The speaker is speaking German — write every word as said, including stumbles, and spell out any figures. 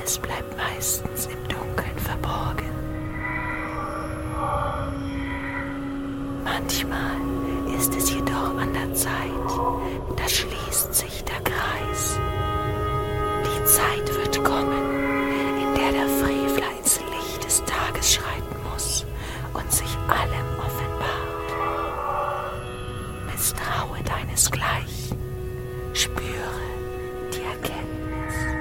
Helles bleibt meistens im Dunkeln verborgen. Manchmal ist es jedoch an der Zeit, da schließt sich der Kreis. Die Zeit wird kommen, in der der Frieden